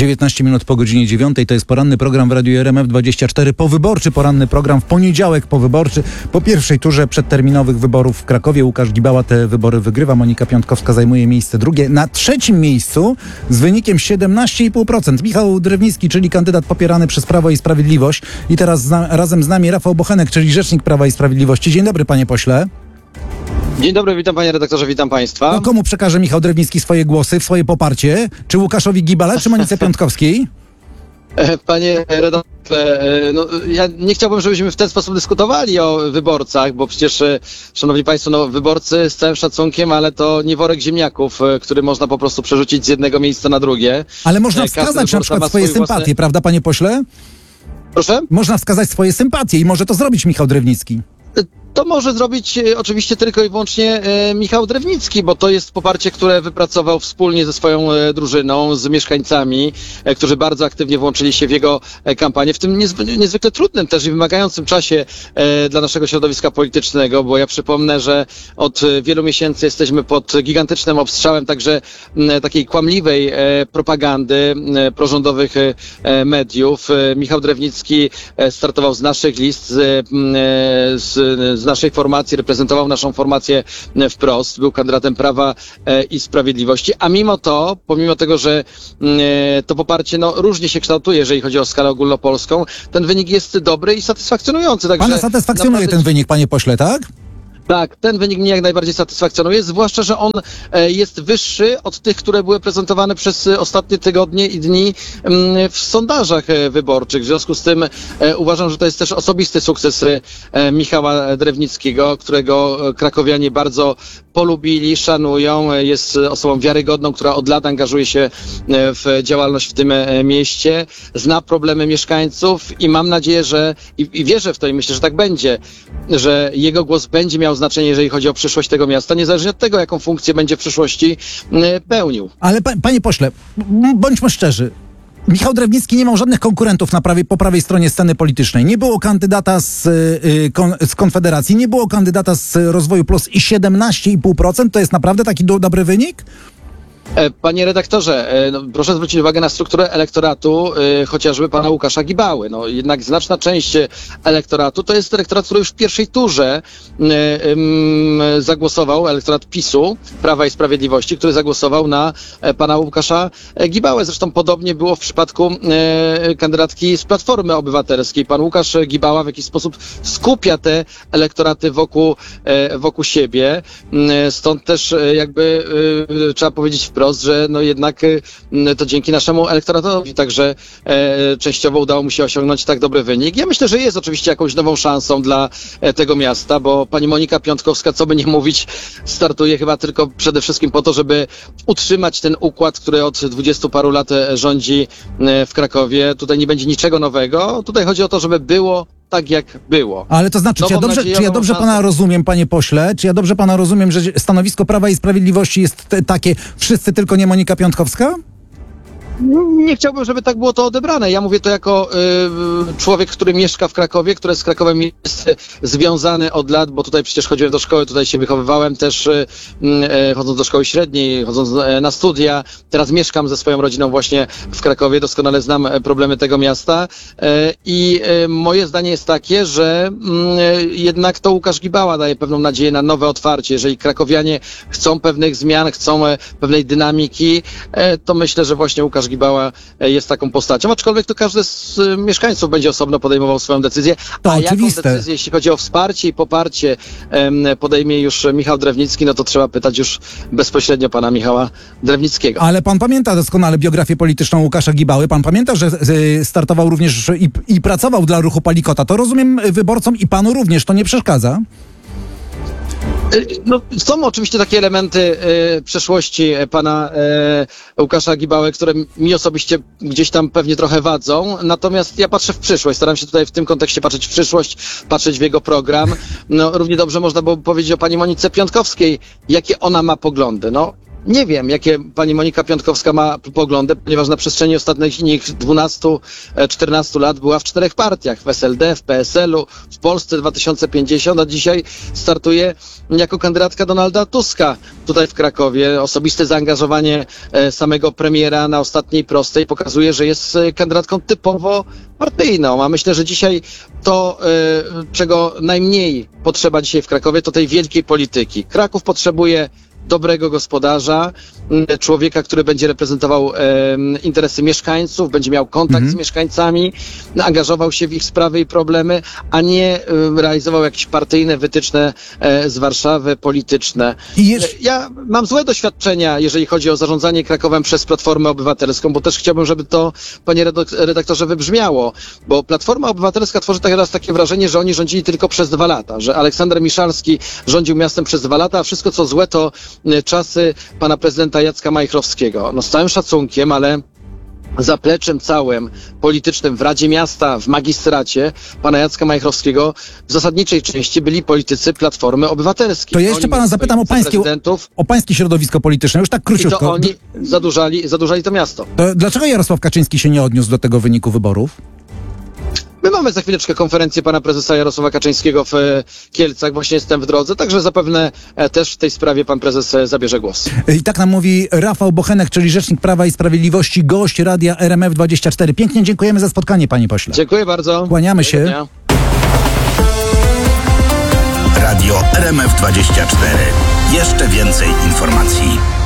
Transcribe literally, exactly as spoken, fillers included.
dziewiętnaście minut po godzinie dziewiątej, to jest poranny program w Radiu R M F dwadzieścia cztery, powyborczy poranny program w poniedziałek powyborczy. Po pierwszej turze przedterminowych wyborów w Krakowie Łukasz Gibała te wybory wygrywa, Monika Piątkowska zajmuje miejsce drugie. Na trzecim miejscu z wynikiem siedemnaście i pół procent Michał Drewnicki, czyli kandydat popierany przez Prawo i Sprawiedliwość. I teraz zna, razem z nami Rafał Bochenek, czyli rzecznik Prawa i Sprawiedliwości. Dzień dobry, panie pośle. Dzień dobry, witam panie redaktorze, witam państwa. No, komu przekaże Michał Drewnicki swoje głosy, swoje poparcie? Czy Łukaszowi Gibale, czy Monice Piątkowskiej? Panie redaktorze, no, ja nie chciałbym, żebyśmy w ten sposób dyskutowali o wyborcach, bo przecież, szanowni państwo, no, wyborcy z całym szacunkiem, ale to nie worek ziemniaków, który można po prostu przerzucić z jednego miejsca na drugie. Ale można wskazać na przykład swoje sympatie, własne... prawda, panie pośle? Proszę? Można wskazać swoje sympatie i może to zrobić Michał Drewnicki. To może zrobić e, oczywiście tylko i wyłącznie e, Michał Drewnicki, bo to jest poparcie, które wypracował wspólnie ze swoją e, drużyną, z mieszkańcami, e, którzy bardzo aktywnie włączyli się w jego e, kampanię, w tym niezwy- niezwykle trudnym też i wymagającym czasie e, dla naszego środowiska politycznego, bo ja przypomnę, że od e, wielu miesięcy jesteśmy pod gigantycznym obstrzałem także m, takiej kłamliwej e, propagandy e, prorządowych e, mediów. E, Michał Drewnicki e, startował z naszych list, z, e, z, z z naszej formacji, reprezentował naszą formację wprost, był kandydatem Prawa i Sprawiedliwości, a mimo to, pomimo tego, że to poparcie no, różnie się kształtuje, jeżeli chodzi o skalę ogólnopolską, ten wynik jest dobry i satysfakcjonujący. Także Pana satysfakcjonuje naprawdę... ten wynik, panie pośle, tak? Tak, ten wynik mnie jak najbardziej satysfakcjonuje, zwłaszcza, że on jest wyższy od tych, które były prezentowane przez ostatnie tygodnie i dni w sondażach wyborczych. W związku z tym uważam, że to jest też osobisty sukces Michała Drewnickiego, którego krakowianie bardzo polubili, szanują. Jest osobą wiarygodną, która od lat angażuje się w działalność w tym mieście, zna problemy mieszkańców i mam nadzieję, że i, i wierzę w to i myślę, że tak będzie, że jego głos będzie miał znaczenie, jeżeli chodzi o przyszłość tego miasta, niezależnie od tego, jaką funkcję będzie w przyszłości pełnił. Ale pa, panie pośle, bądźmy szczerzy. Michał Drewnicki nie miał żadnych konkurentów na prawie, po prawej stronie sceny politycznej. Nie było kandydata z, y, kon, z Konfederacji, nie było kandydata z Rozwoju Plus i siedemnaście i pół procent to jest naprawdę taki do, dobry wynik? Panie redaktorze, no, proszę zwrócić uwagę na strukturę elektoratu y, chociażby pana Łukasza Gibały. No, jednak znaczna część elektoratu to jest elektorat, który już w pierwszej turze y, y, zagłosował, elektorat PiSu, Prawa i Sprawiedliwości, który zagłosował na y, pana Łukasza Gibałę. Zresztą podobnie było w przypadku y, kandydatki z Platformy Obywatelskiej. Pan Łukasz Gibała w jakiś sposób skupia te elektoraty wokół, y, wokół siebie. Y, stąd też y, jakby y, trzeba powiedzieć wprost, że no jednak y, to dzięki naszemu elektoratowi także e, częściowo udało mu się osiągnąć tak dobry wynik. Ja myślę, że jest oczywiście jakąś nową szansą dla e, tego miasta, bo pani Monika Piątkowska, co by nie mówić, startuje chyba tylko przede wszystkim po to, żeby utrzymać ten układ, który od dwudziestu paru lat rządzi e, w Krakowie. Tutaj nie będzie niczego nowego. Tutaj chodzi o to, żeby było tak jak było. Ale to znaczy, czy ja dobrze, czy ja dobrze pana rozumiem, panie pośle, czy ja dobrze pana rozumiem, że stanowisko Prawa i Sprawiedliwości jest t- takie, wszyscy tylko nie Monika Piątkowska? Nie chciałbym, żeby tak było to odebrane. Ja mówię to jako y, człowiek, który mieszka w Krakowie, który z Krakowem jest związany od lat, bo tutaj przecież chodziłem do szkoły, tutaj się wychowywałem też y, y, chodząc do szkoły średniej, chodząc y, na studia. Teraz mieszkam ze swoją rodziną właśnie w Krakowie, doskonale znam problemy tego miasta y, i y, moje zdanie jest takie, że y, jednak to Łukasz Gibała daje pewną nadzieję na nowe otwarcie. Jeżeli krakowianie chcą pewnych zmian, chcą y, pewnej dynamiki, y, to myślę, że właśnie Łukasz Gibała jest taką postacią, aczkolwiek to każdy z mieszkańców będzie osobno podejmował swoją decyzję. To a oczywiste. Jaką decyzję, jeśli chodzi o wsparcie i poparcie, podejmie już Michał Drewnicki, no to trzeba pytać już bezpośrednio pana Michała Drewnickiego. Ale pan pamięta doskonale biografię polityczną Łukasza Gibały. Pan pamięta, że startował również i, i pracował dla ruchu Palikota. To rozumiem wyborcom i panu również to nie przeszkadza? No, są oczywiście takie elementy e, przeszłości pana e, Łukasza Gibały, które mi osobiście gdzieś tam pewnie trochę wadzą, natomiast ja patrzę w przyszłość, staram się tutaj w tym kontekście patrzeć w przyszłość, patrzeć w jego program. No, równie dobrze można było powiedzieć o pani Monice Piątkowskiej, jakie ona ma poglądy. No, Nie wiem, jakie pani Monika Piątkowska ma poglądy, ponieważ na przestrzeni ostatnich dwunastu czternastu lat była w czterech partiach, w S L D, w P S L u, w Polsce dwa tysiące pięćdziesiąt, a dzisiaj startuje jako kandydatka Donalda Tuska tutaj w Krakowie. Osobiste zaangażowanie e, samego premiera na ostatniej prostej pokazuje, że jest e, kandydatką typowo partyjną, a myślę, że dzisiaj to, e, czego najmniej potrzeba dzisiaj w Krakowie, to tej wielkiej polityki. Kraków potrzebuje dobrego gospodarza, człowieka, który będzie reprezentował e, interesy mieszkańców, będzie miał kontakt Mhm. z mieszkańcami, angażował się w ich sprawy i problemy, a nie e, realizował jakieś partyjne wytyczne e, z Warszawy, polityczne. I jeszcze... E, Ja mam złe doświadczenia, jeżeli chodzi o zarządzanie Krakowem przez Platformę Obywatelską, bo też chciałbym, żeby to, panie redok- redaktorze, wybrzmiało, bo Platforma Obywatelska tworzy teraz takie wrażenie, że oni rządzili tylko przez dwa lata, że Aleksander Miszalski rządził miastem przez dwa lata, a wszystko co złe to czasy pana prezydenta Jacka Majchrowskiego. No z całym szacunkiem, ale zapleczem całym politycznym w Radzie Miasta, w magistracie pana Jacka Majchrowskiego w zasadniczej części byli politycy Platformy Obywatelskiej. To ja jeszcze Oni pana mieli zapytam o swoich pańskie, wiceprezydentów o pańskie środowisko polityczne, już tak i króciutko. to oni zadłużali, zadłużali to miasto. To dlaczego Jarosław Kaczyński się nie odniósł do tego wyniku wyborów? My mamy za chwileczkę konferencję pana prezesa Jarosława Kaczyńskiego w e, Kielcach, właśnie jestem w drodze, także zapewne e, też w tej sprawie pan prezes e, zabierze głos. I tak nam mówi Rafał Bochenek, czyli rzecznik Prawa i Sprawiedliwości, gość Radia R M F dwadzieścia cztery. Pięknie dziękujemy za spotkanie, panie pośle. Dziękuję bardzo. Kłaniamy się. Miłego dnia. Radio R M F dwadzieścia cztery. Jeszcze więcej informacji.